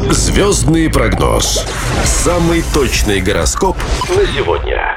Звездный прогноз. Самый точный гороскоп на сегодня.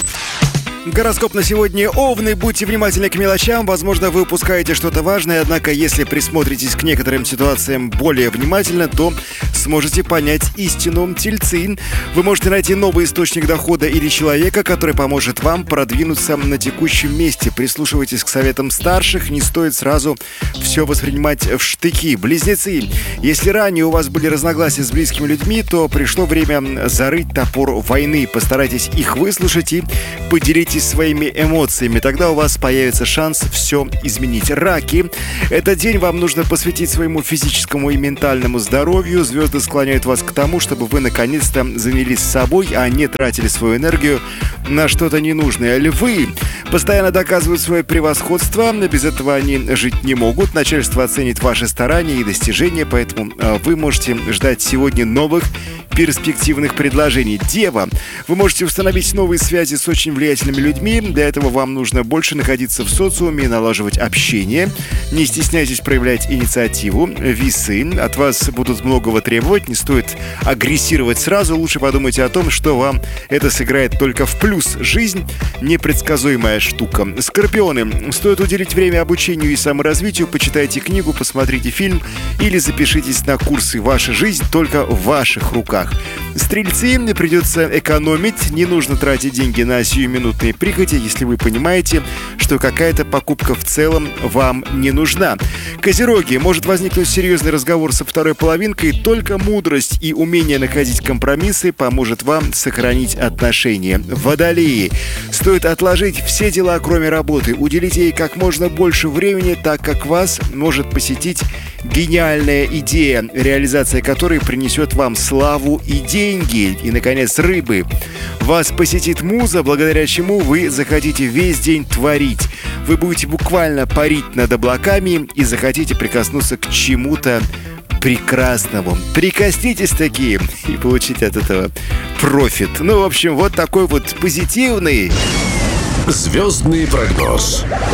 Гороскоп на сегодня: Овны. Будьте внимательны к мелочам. Возможно, вы упускаете что-то важное, однако, если присмотритесь к некоторым ситуациям более внимательно, то сможете понять истину. Тельцы. Вы можете найти новый источник дохода или человека, который поможет вам продвинуться на текущем месте. Прислушивайтесь к советам старших, не стоит сразу все воспринимать в штыки. Близнецы. Если ранее у вас были разногласия с близкими людьми, то пришло время зарыть топор войны. Постарайтесь их выслушать и поделитесь своими эмоциями. Тогда у вас появится шанс все изменить. Раки. Этот день вам нужно посвятить своему физическому и ментальному здоровью. Звезды склоняют вас к тому, чтобы вы наконец-то занялись собой, а не тратили свою энергию на что-то ненужное. Львы постоянно доказывают свое превосходство. Без этого они жить не могут. Начальство оценит ваши старания и достижения, поэтому вы можете ждать сегодня новых перспективных предложений. Дева. Вы можете установить новые связи с очень влиятельными людьми. Для этого вам нужно больше находиться в социуме и налаживать общение. Не стесняйтесь проявлять инициативу. Весы. От вас будут многого требовать. Не стоит агрессировать сразу. Лучше подумайте о том, что вам это сыграет только в плюс. Жизнь – непредсказуемая штука. Скорпионы. Стоит уделить время обучению и саморазвитию. Почитайте книгу, посмотрите фильм или запишитесь на курсы. Ваша жизнь только в ваших руках. Стрельцы. Придется экономить. Не нужно тратить деньги на сиюминутные прихоти, если вы понимаете, что какая-то покупка в целом вам не нужна. Козероги. Может возникнуть серьезный разговор со второй половинкой. Только мудрость и умение находить компромиссы поможет вам сохранить отношения. Водолеи. Стоит отложить все дела, кроме работы. Уделите ей как можно больше времени, так как вас может посетить гениальная идея, реализация которой принесет вам славу и деньги. И, наконец, рыбы. Вас посетит муза, благодаря чему вы захотите весь день творить. Вы будете буквально парить над облаками и захотите прикоснуться к чему-то прекрасному. Прикоснитесь такие и получите от этого профит. Ну, в общем, вот такой вот позитивный Звездный прогноз.